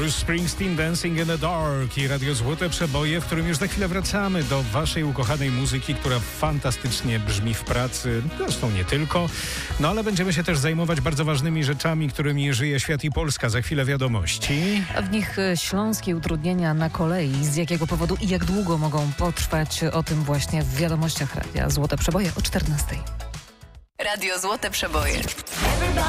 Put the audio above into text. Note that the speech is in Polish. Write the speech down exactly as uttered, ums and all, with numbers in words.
Bruce Springsteen, Dancing in the Dark i Radio Złote Przeboje, w którym już za chwilę wracamy do waszej ukochanej muzyki, która fantastycznie brzmi w pracy, zresztą nie tylko, no ale będziemy się też zajmować bardzo ważnymi rzeczami, którymi żyje świat i Polska. Za chwilę wiadomości. A w nich śląskie utrudnienia na kolei, z jakiego powodu i jak długo mogą potrwać, o tym właśnie w wiadomościach Radia Złote Przeboje o czternastej. Radio Złote Przeboje.